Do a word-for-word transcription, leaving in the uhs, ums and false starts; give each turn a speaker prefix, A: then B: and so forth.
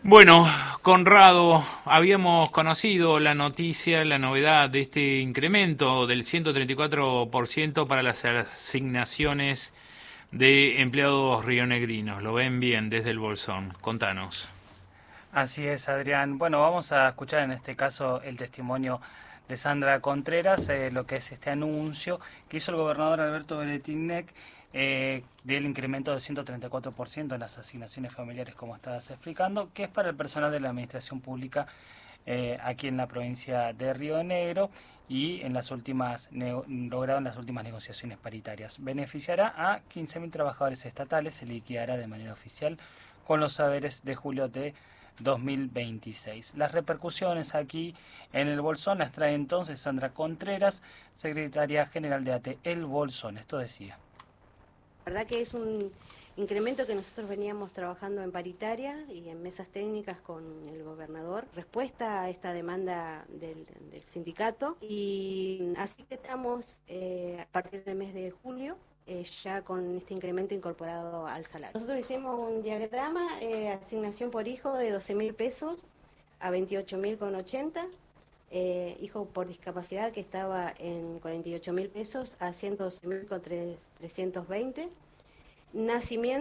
A: Bueno, Conrado, habíamos conocido la noticia, la novedad de este incremento del ciento treinta y cuatro por ciento para las asignaciones de empleados rionegrinos. Lo ven bien desde el Bolsón. Contanos.
B: Así es, Adrián. Bueno, vamos a escuchar en este caso el testimonio de Sandra Contreras, eh, lo que es este anuncio que hizo el gobernador Alberto Beretilnec eh, del incremento del ciento treinta y cuatro por ciento en las asignaciones familiares, como estabas explicando, que es para el personal de la administración pública eh, aquí en la provincia de Río Negro y en las últimas logrado en las últimas negociaciones paritarias. Beneficiará a quince mil trabajadores estatales, se liquidará de manera oficial con los saberes de julio de dos mil veintiséis. Las repercusiones aquí en el Bolsón las trae entonces Sandra Contreras, secretaria general de A T E El Bolsón. Esto decía.
C: La verdad que es un incremento que nosotros veníamos trabajando en paritaria y en mesas técnicas con el gobernador, respuesta a esta demanda del, del sindicato, y así que estamos eh, a partir del mes de julio eh, ya con este incremento incorporado al salario. Nosotros hicimos un diagrama, eh, asignación por hijo de doce mil pesos a veintiocho mil con ochenta, eh, hijo por discapacidad que estaba en cuarenta y ocho mil pesos a ciento doce mil con trescientos veinte, nacimiento